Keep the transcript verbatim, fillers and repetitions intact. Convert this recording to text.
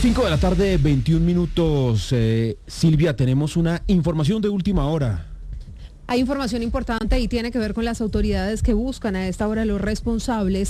cinco de la tarde, veintiún minutos. Eh, Silvia, tenemos una información de última hora. Hay información importante y tiene que ver con las autoridades que buscan a esta hora los responsables